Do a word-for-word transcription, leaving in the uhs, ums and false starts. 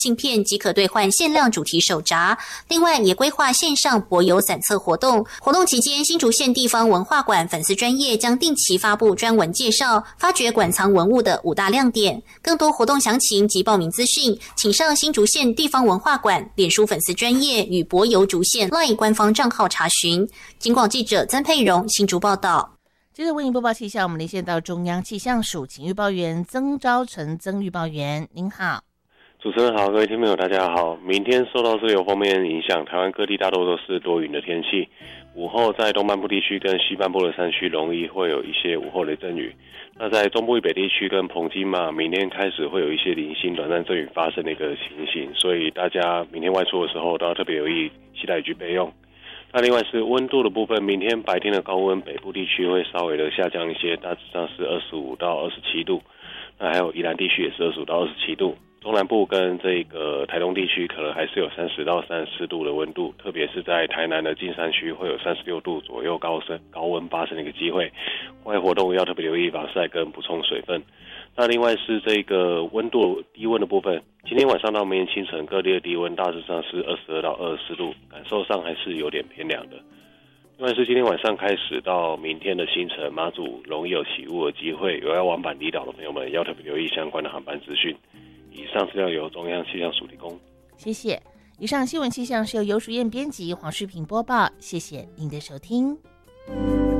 镜片即可兑换限量主题手札。另外，也规划线上柏油散策活动。活动期间，新竹县地方文化馆粉丝专页将定期发布专文介绍发掘馆藏文物的五大亮点。更多活动详情及报名资讯，请上新竹县地方文化馆脸书粉丝专页与柏油竹县 LINE 官方账号查询。警广记者曾佩蓉新竹报道。 接着为您播报气象，我们连线到中央气象署请预报员曾昭成曾预报员，您好。 主持人好，各位听众朋友大家好。明天受到自由锋面影响，台湾各地大多都是多云的天气。午后在东半部地区跟西半部的山区容易会有一些午后雷阵雨。那在中部以北地区跟澎金马，明天开始会有一些零星短暂阵雨发生的一个情形，所以大家明天外出的时候都要特别留意携带雨具备用。那另外是温度的部分，明天白天的高温北部地区会稍微的下降一些，大致上是二十五到二十七度。那还有宜兰地区也是二十五到二十七度。中南部跟这个台东地区可能还是有三十到三十四度的温度，特别是在台南的金山区会有三十六度左右高升高温发生的一个机会，户外活动要特别留意防晒跟补充水分。那另外是这个温度低温的部分，今天晚上到明天清晨各地的低温大致上是二十二到二十四度，感受上还是有点偏凉的。另外是今天晚上开始到明天的清晨，马祖容易有起雾的机会，有要往返离岛的朋友们要特别留意相关的航班资讯。以上资料由中央气象署提供， 谢谢。以上新闻气象是由游淑燕编辑，黄世平播报，谢谢您的收听。